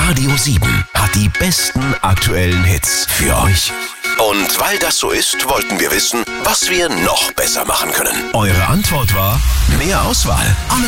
Radio 7 hat die besten aktuellen Hits für euch. Und weil das so ist, wollten wir wissen, was wir noch besser machen können. Eure Antwort war: mehr Auswahl. Alles